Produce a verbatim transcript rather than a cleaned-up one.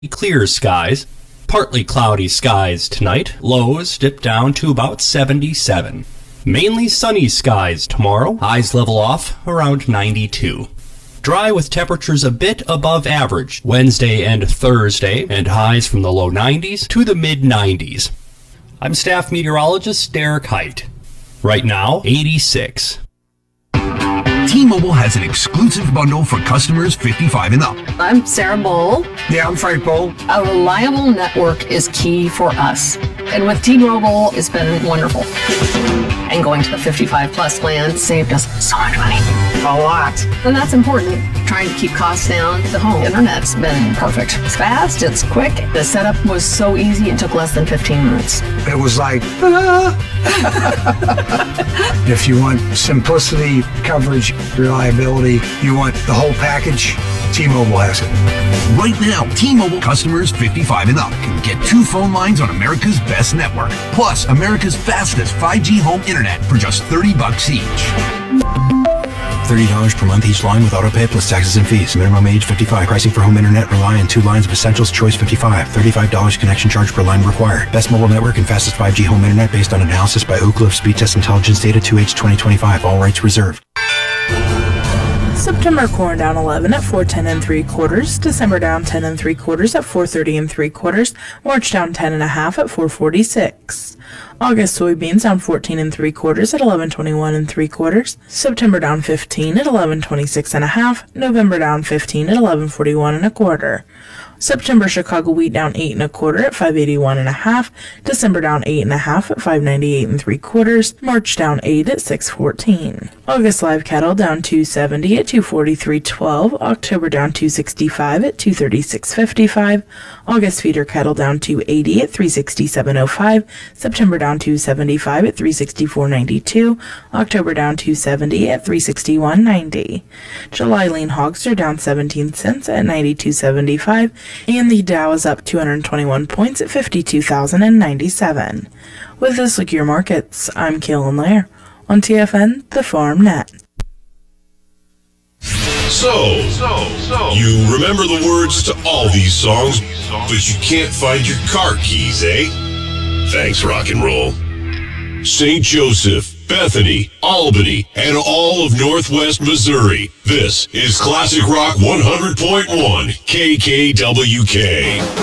Clear skies, partly cloudy skies tonight. Lows dip down to about seventy-seven. Mainly sunny skies tomorrow. Highs level off around ninety-two. Dry with temperatures a bit above average Wednesday and Thursday, and highs from the low nineties to the mid nineties. I'm staff meteorologist Derek Height. Right now, eighty-six. T-Mobile has an exclusive bundle for customers fifty-five and up. I'm Sarah Bowl. Yeah, I'm Frank Bowl. A reliable network is key for us. And with T-Mobile, it's been wonderful. And going to the fifty-five plus plan saved us so much money. A lot. And that's important. Trying to keep costs down. The home internet's been perfect. It's fast, it's quick. The setup was so easy, it took less than fifteen minutes. It was like, ah. If you want simplicity, coverage, reliability, you want the whole package, T-Mobile has it. Right now, T-Mobile customers fifty-five and up can get two phone lines on America's best network, plus America's fastest five G home internet for just thirty bucks each. thirty dollars per month each line with autopay plus taxes and fees. Minimum age fifty-five. Pricing for home internet rely on two lines of Essentials Choice fifty-five. thirty-five dollars connection charge per line required. Best mobile network and fastest five G home internet based on analysis by Oak Cliff Speed Test Intelligence Data two H twenty twenty-five. All rights reserved. September corn down eleven at four ten and three quarters. December down ten and three quarters at four thirty and three quarters. March down ten and a half at four forty-six. August soybeans down fourteen and three quarters at eleven twenty-one and three quarters. September down fifteen at eleven twenty-six and a half. November down fifteen at eleven forty-one and a quarter. September Chicago wheat down eight and a quarter at five eighty-one and a half. December down eight and a half at five ninety-eight and three quarters. March down eight at six fourteen. August live cattle down two seventy at two forty-three twelve. October down two sixty-five at two thirty-six fifty-five. August feeder cattle down two eighty at three sixty-seven oh five. September down two seventy-five at three sixty-four ninety-two. October down two seventy at three sixty-one ninety. July lean hogs are down seventeen cents at ninety-two seventy-five. And the Dow is up two hundred twenty-one points at fifty-two thousand ninety-seven. With this look at your markets, I'm Kaylin Lair on T F N, the Farm Net. So, so, so, you remember the words to all these songs, but you can't find your car keys, eh? Thanks, rock and roll. Saint Joseph, Bethany, Albany, and all of Northwest Missouri. This is Classic Rock one hundred point one K K W K.